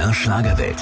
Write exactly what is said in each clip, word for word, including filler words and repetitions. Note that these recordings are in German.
R Schlagerwelt.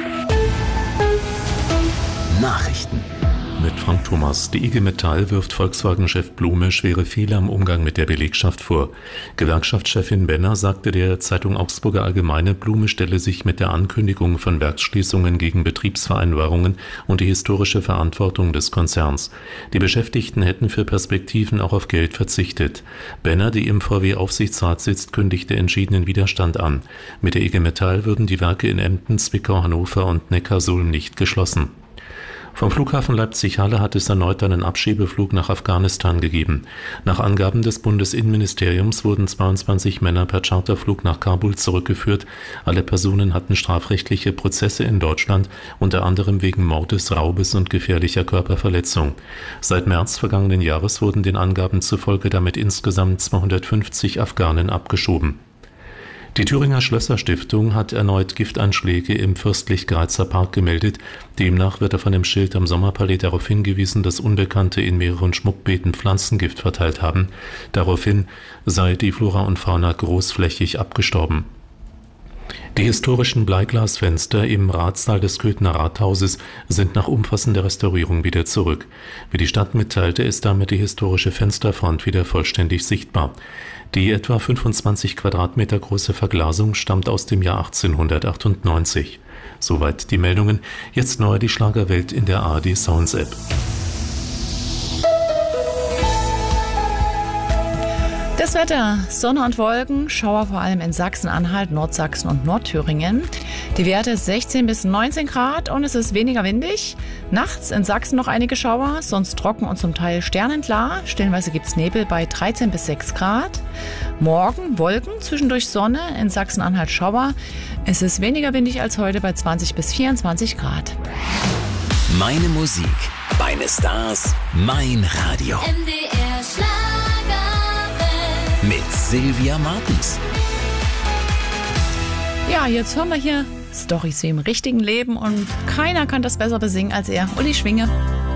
Nachrichten. Mit Frank Thomas. Die I G Metall wirft Volkswagen-Chef Blume schwere Fehler im Umgang mit der Belegschaft vor. Gewerkschaftschefin Benner sagte der Zeitung Augsburger Allgemeine, Blume stelle sich mit der Ankündigung von Werksschließungen gegen Betriebsvereinbarungen und die historische Verantwortung des Konzerns. Die Beschäftigten hätten für Perspektiven auch auf Geld verzichtet. Benner, die im V W-Aufsichtsrat sitzt, kündigte entschiedenen Widerstand an. Mit der I G Metall würden die Werke in Emden, Zwickau, Hannover und Neckarsulm nicht geschlossen. Vom Flughafen Leipzig-Halle hat es erneut einen Abschiebeflug nach Afghanistan gegeben. Nach Angaben des Bundesinnenministeriums wurden zweiundzwanzig Männer per Charterflug nach Kabul zurückgeführt. Alle Personen hatten strafrechtliche Prozesse in Deutschland, unter anderem wegen Mordes, Raubes und gefährlicher Körperverletzung. Seit März vergangenen Jahres wurden den Angaben zufolge damit insgesamt zweihundertfünfzig Afghanen abgeschoben. Die Thüringer Schlösser-Stiftung hat erneut Gifteinschläge im Fürstlich-Greizer Park gemeldet. Demnach wird auf einem Schild am Sommerpalais darauf hingewiesen, dass Unbekannte in mehreren Schmuckbeeten Pflanzengift verteilt haben. Daraufhin sei die Flora und Fauna großflächig abgestorben. Die historischen Bleiglasfenster im Ratssaal des Köthener Rathauses sind nach umfassender Restaurierung wieder zurück. Wie die Stadt mitteilte, ist damit die historische Fensterfront wieder vollständig sichtbar. Die etwa fünfundzwanzig Quadratmeter große Verglasung stammt aus dem Jahr achtzehnhundertachtundneunzig. Soweit die Meldungen. Jetzt neu die Schlagerwelt in der A R D Sounds App. Das Wetter, Sonne und Wolken, Schauer vor allem in Sachsen-Anhalt, Nordsachsen und Nordthüringen. Die Werte sechzehn bis neunzehn Grad und es ist weniger windig. Nachts in Sachsen noch einige Schauer, sonst trocken und zum Teil sternenklar. Stellenweise gibt es Nebel bei dreizehn bis sechs Grad. Morgen Wolken, zwischendurch Sonne, in Sachsen-Anhalt Schauer. Es ist weniger windig als heute bei zwanzig bis vierundzwanzig Grad. Meine Musik, meine Stars, mein Radio. M D R Schlagerwelt. Mit Sylvia Martens. Ja, jetzt hören wir hier Storys wie im richtigen Leben und keiner kann das besser besingen als er, Uli Schwinge.